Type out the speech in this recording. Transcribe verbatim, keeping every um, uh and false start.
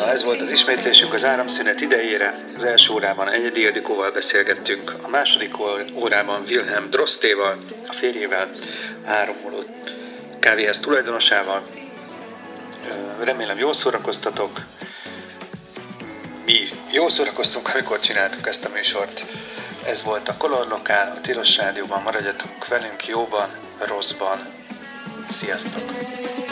Na, ez volt az ismétlésünk az áramszünet idejére. Az első órában Egyedi Ildikóval beszélgettünk, a második órában Wilhelm Drostéval, a férjével, a Háromhulló kávéház tulajdonosával. Remélem jól szórakoztatok. Mi jól szórakoztunk, amikor csináltuk ezt a műsort. Ez volt a Color Lokál, a Tilos Rádióban. Maradjatok velünk jóban, rosszban. Sziasztok!